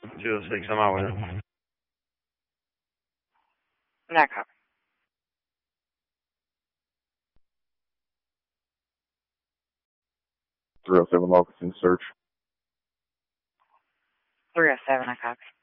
206, I'm out with it. Not copy. 307 Locust in search. 307, I copy.